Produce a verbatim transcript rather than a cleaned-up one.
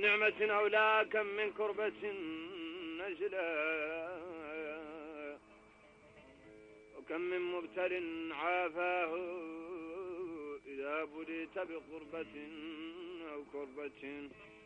نعمة أولى كم من كربة نجلا، وكم من مبتل عافاه إذا بليت بقربة أو كربة.